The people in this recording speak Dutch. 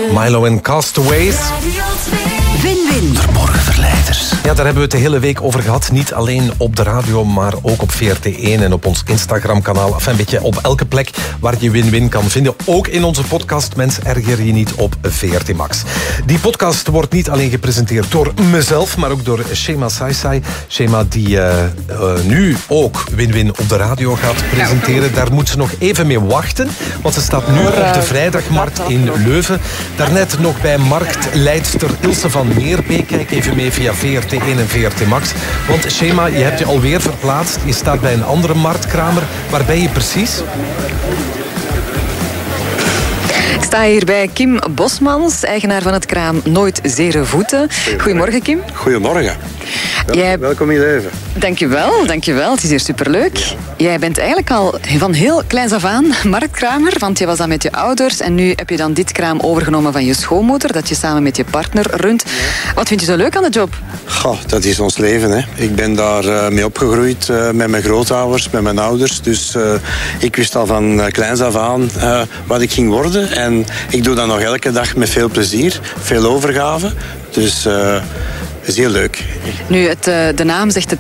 Milo en Castaways. Win-win. Verborgen verleiders. Ja, daar hebben we het de hele week over gehad. Niet alleen op de radio, maar ook op VRT1 en op ons Instagram-kanaal. Enfin, een beetje op elke plek waar je Win-win kan vinden. Ook in onze podcast Mens, erger je niet op VRT Max. Die podcast wordt niet alleen gepresenteerd door mezelf, maar ook door Shema Saisai. Shema die nu ook Win-win op de radio gaat presenteren. Daar moet ze nog even mee wachten, want ze staat nu op de vrijdagmarkt in Leuven. Daarnet nog bij marktleidster Ilse van Meerbeek. Kijk even mee via VRT1 en VRT Max. Want Shema, je hebt je alweer verplaatst. Je staat bij een andere marktkramer. Waar ben je precies? Ik sta hier bij Kim Bosmans, eigenaar van het kraam Nooit Zere Voeten. Goedemorgen, Kim. Goedemorgen. Welkom in Leuven. Dankjewel. Het is hier superleuk. Jij bent eigenlijk al van heel kleins af aan marktkramer, want je was dan met je ouders en nu heb je dan dit kraam overgenomen van je schoonmoeder, dat je samen met je partner runt. Wat vind je zo leuk aan de job? Goh, dat is ons leven, hè. Ik ben daar mee opgegroeid met mijn grootouders, met mijn ouders. Dus ik wist al van kleins af aan wat ik ging worden. En ik doe dat nog elke dag met veel plezier, veel overgave. Dus het is heel leuk. Nu, de naam zegt het